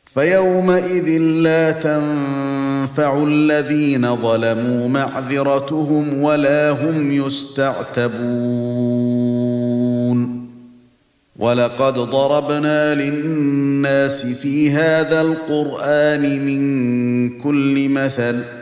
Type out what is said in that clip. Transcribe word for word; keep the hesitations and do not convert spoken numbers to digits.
فيومئذ لا تنفع الذين ظلموا معذرتهم ولا هم يستعتبون ولقد ضربنا للناس في هذا القرآن من كل مثل